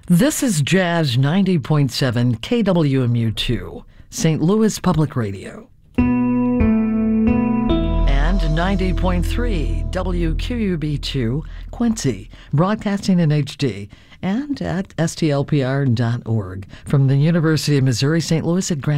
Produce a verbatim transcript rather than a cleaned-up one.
This is Jazz ninety point seven K W M U two, Saint Louis Public Radio. And ninety point three W Q U B two, Quincy, broadcasting in H D and at S T L P R dot org from the University of Missouri Saint Louis at Grand